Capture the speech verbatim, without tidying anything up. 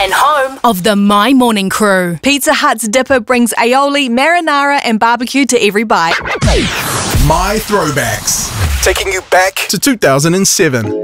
and home of the My Morning Crew. Pizza Hut's dipper brings aioli, marinara and barbecue to every bite. My Throwbacks. Taking you back to two thousand seven.